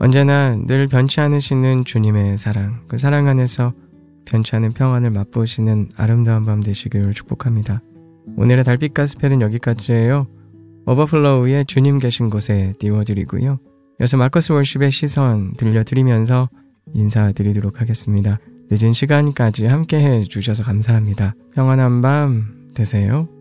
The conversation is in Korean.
언제나 늘 변치 않으시는 주님의 사랑, 그 사랑 안에서 변치 않은 평안을 맛보시는 아름다운 밤 되시길 축복합니다. 오늘의 달빛 가스펠은 여기까지예요. 오버플로우의 주님 계신 곳에 띄워드리고요. 이어서 마커스 월십의 시선 들려드리면서 인사드리도록 하겠습니다. 늦은 시간까지 함께 해주셔서 감사합니다. 평안한 밤 되세요.